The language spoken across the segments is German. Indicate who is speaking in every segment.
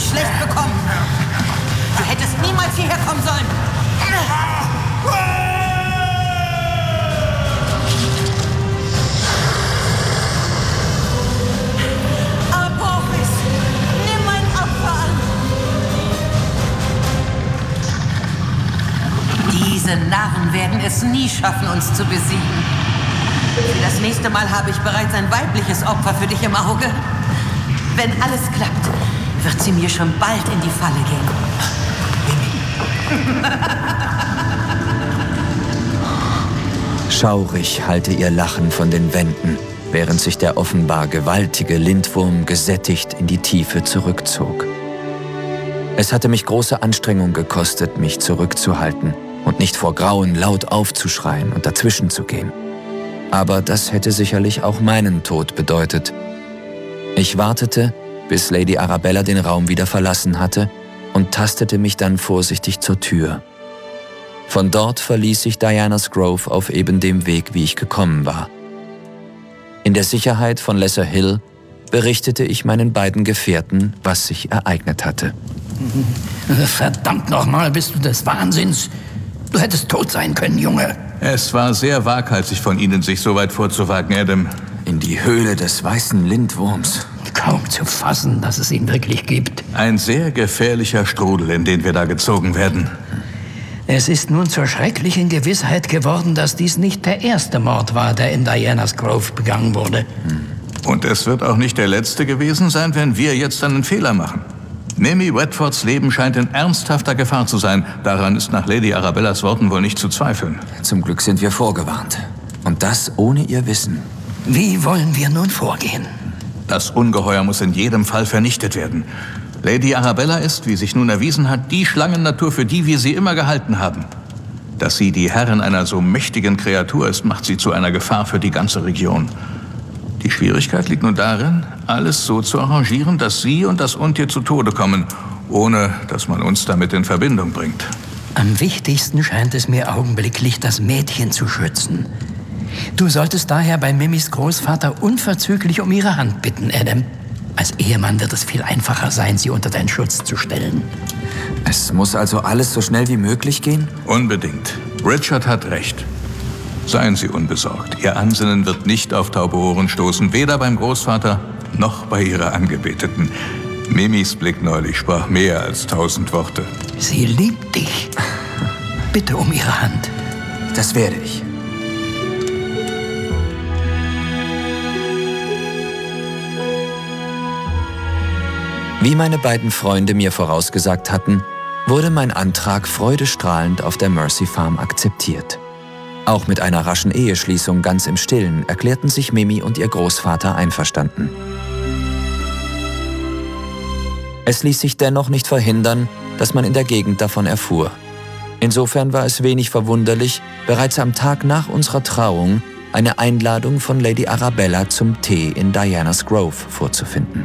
Speaker 1: schlecht bekommen. Du hättest niemals hierher kommen sollen. Apophis, nimm mein Opfer an. Diese Narren werden es nie schaffen, uns zu besiegen. Für das nächste Mal habe ich bereits ein weibliches Opfer für dich im Auge. Wenn alles klappt, wird sie mir schon bald in die Falle gehen.
Speaker 2: Schaurig hallte ihr Lachen von den Wänden, während sich der offenbar gewaltige Lindwurm gesättigt in die Tiefe zurückzog. Es hatte mich große Anstrengung gekostet, mich zurückzuhalten und nicht vor Grauen laut aufzuschreien und dazwischen zu gehen. Aber das hätte sicherlich auch meinen Tod bedeutet. Ich wartete, bis Lady Arabella den Raum wieder verlassen hatte und tastete mich dann vorsichtig zur Tür. Von dort verließ ich Diana's Grove auf eben dem Weg, wie ich gekommen war. In der Sicherheit von Lesser Hill berichtete ich meinen beiden Gefährten, was sich ereignet hatte.
Speaker 3: Verdammt nochmal, bist du des Wahnsinns? Du hättest tot sein können, Junge.
Speaker 4: Es war sehr waghalsig von Ihnen, sich so weit vorzuwagen, Adam.
Speaker 2: In die Höhle des weißen Lindwurms.
Speaker 3: Kaum zu fassen, dass es ihn wirklich gibt.
Speaker 4: Ein sehr gefährlicher Strudel, in den wir da gezogen werden.
Speaker 3: Es ist nun zur schrecklichen Gewissheit geworden, dass dies nicht der erste Mord war, der in Diana's Grove begangen wurde.
Speaker 4: Und es wird auch nicht der letzte gewesen sein, wenn wir jetzt einen Fehler machen. Mimi Redfords Leben scheint in ernsthafter Gefahr zu sein. Daran ist nach Lady Arabellas Worten wohl nicht zu zweifeln.
Speaker 2: Zum Glück sind wir vorgewarnt. Und das ohne ihr Wissen.
Speaker 3: Wie wollen wir nun vorgehen?
Speaker 4: Das Ungeheuer muss in jedem Fall vernichtet werden. Lady Arabella ist, wie sich nun erwiesen hat, die Schlangennatur, für die wir sie immer gehalten haben. Dass sie die Herrin einer so mächtigen Kreatur ist, macht sie zu einer Gefahr für die ganze Region. Die Schwierigkeit liegt nun darin, alles so zu arrangieren, dass sie und das Untier zu Tode kommen, ohne dass man uns damit in Verbindung bringt.
Speaker 3: Am wichtigsten scheint es mir augenblicklich, das Mädchen zu schützen. Du solltest daher bei Mimis Großvater unverzüglich um ihre Hand bitten, Adam. Als Ehemann wird es viel einfacher sein, sie unter deinen Schutz zu stellen.
Speaker 2: Es muss also alles so schnell wie möglich gehen?
Speaker 4: Unbedingt. Richard hat recht. Seien Sie unbesorgt. Ihr Ansinnen wird nicht auf taube Ohren stoßen, weder beim Großvater noch bei Ihrer Angebeteten. Mimis Blick neulich sprach mehr als 1000 Worte.
Speaker 3: Sie liebt dich. Bitte um ihre Hand.
Speaker 2: Das werde ich. Wie meine beiden Freunde mir vorausgesagt hatten, wurde mein Antrag freudestrahlend auf der Mercy Farm akzeptiert. Auch mit einer raschen Eheschließung ganz im Stillen erklärten sich Mimi und ihr Großvater einverstanden. Es ließ sich dennoch nicht verhindern, dass man in der Gegend davon erfuhr. Insofern war es wenig verwunderlich, bereits am Tag nach unserer Trauung eine Einladung von Lady Arabella zum Tee in Diana's Grove vorzufinden.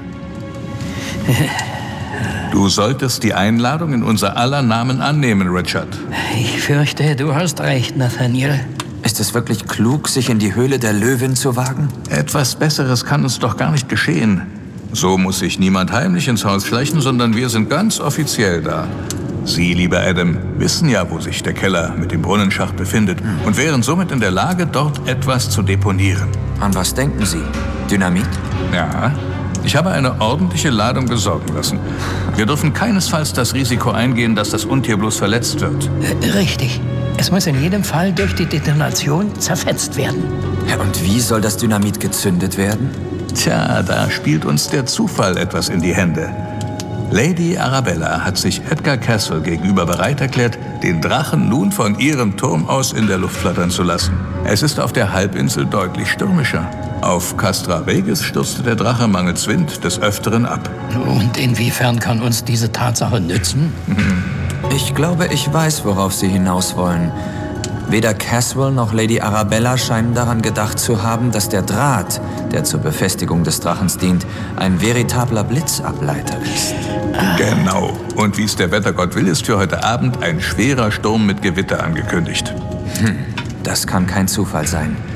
Speaker 4: Du solltest die Einladung in unser aller Namen annehmen, Richard.
Speaker 3: Ich fürchte, du hast recht, Nathaniel.
Speaker 2: Ist es wirklich klug, sich in die Höhle der Löwin zu wagen?
Speaker 4: Etwas Besseres kann uns doch gar nicht geschehen. So muss sich niemand heimlich ins Haus schleichen, sondern wir sind ganz offiziell da. Sie, lieber Adam, wissen ja, wo sich der Keller mit dem Brunnenschacht befindet und wären somit in der Lage, dort etwas zu deponieren.
Speaker 2: An was denken Sie? Dynamit?
Speaker 4: Ja, ich habe eine ordentliche Ladung besorgen lassen. Wir dürfen keinesfalls das Risiko eingehen, dass das Untier bloß verletzt wird.
Speaker 3: Richtig. Es muss in jedem Fall durch die Detonation zerfetzt werden.
Speaker 2: Ja, und wie soll das Dynamit gezündet werden?
Speaker 4: Tja, da spielt uns der Zufall etwas in die Hände. Lady Arabella hat sich Edgar Caswell gegenüber bereit erklärt, den Drachen nun von ihrem Turm aus in der Luft flattern zu lassen. Es ist auf der Halbinsel deutlich stürmischer. Auf Castra Regis stürzte der Drache mangels Wind des Öfteren ab.
Speaker 3: Und inwiefern kann uns diese Tatsache nützen?
Speaker 2: Ich glaube, ich weiß, worauf Sie hinaus wollen. Weder Caswell noch Lady Arabella scheinen daran gedacht zu haben, dass der Draht, der zur Befestigung des Drachens dient, ein veritabler Blitzableiter ist.
Speaker 4: Genau. Und wie es der Wettergott will, ist für heute Abend ein schwerer Sturm mit Gewitter angekündigt.
Speaker 2: Das kann kein Zufall sein.